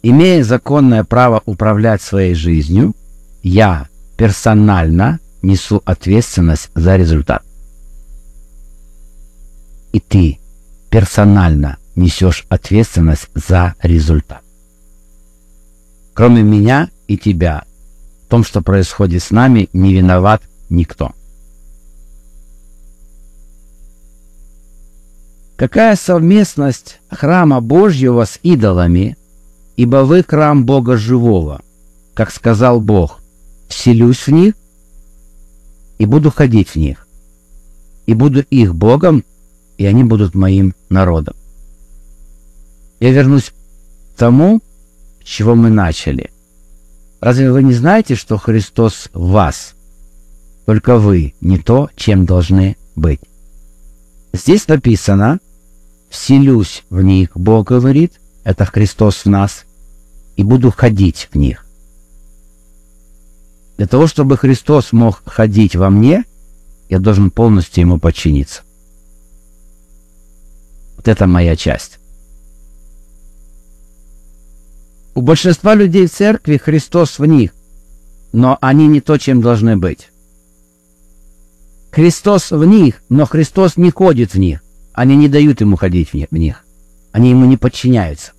Имея законное право управлять своей жизнью, я персонально несу ответственность за результат. И ты персонально несешь ответственность за результат. Кроме меня и тебя, в том, что происходит с нами, не виноват никто. Какая совместность храма Божьего с идолами, ибо вы храм Бога живого, как сказал Бог, вселюсь в них и буду ходить в них, и буду их Богом, и они будут моим народом. Я вернусь к тому, с чего мы начали. Разве вы не знаете, что Христос в вас? Только вы не то, чем должны быть. Здесь написано: «Вселюсь в них», Бог говорит, это Христос в нас, «и буду ходить в них». Для того, чтобы Христос мог ходить во мне, я должен полностью Ему подчиниться. Вот это моя часть. У большинства людей в церкви Христос в них, но они не то, чем должны быть. Христос в них, но Христос не ходит в них. Они не дают Ему ходить в них. Они Ему не подчиняются.